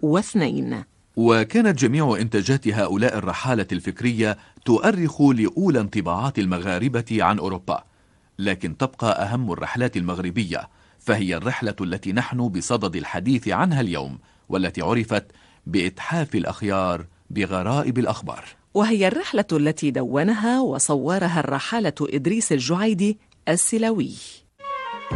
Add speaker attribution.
Speaker 1: واثنين.
Speaker 2: وكانت جميع إنتاجات هؤلاء الرحالة الفكرية تؤرخ لأولى انطباعات المغاربة عن أوروبا، لكن تبقى أهم الرحلات المغربية، فهي الرحلة التي نحن بصدد الحديث عنها اليوم، والتي عرفت بإتحاف الأخيار بغرائب الأخبار،
Speaker 1: وهي الرحلة التي دونها وصورها الرحالة إدريس الجعيدي السلوي.